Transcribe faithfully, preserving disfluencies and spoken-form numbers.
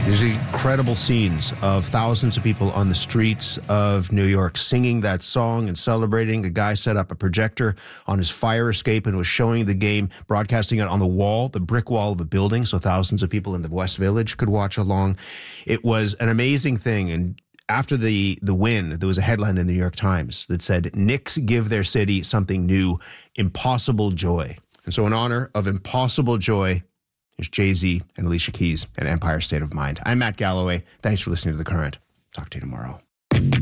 There's incredible scenes of thousands of people on the streets of New York singing that song and celebrating. A guy set up a projector on his fire escape and was showing the game, broadcasting it on the wall, the brick wall of a building, so thousands of people in the West Village could watch along. It was an amazing thing. And after the, the win, there was a headline in the New York Times that said, Knicks give their city something new, impossible joy. And so in honor of impossible joy, here's Jay-Z and Alicia Keys and Empire State of Mind. I'm Matt Galloway. Thanks for listening to The Current. Talk to you tomorrow.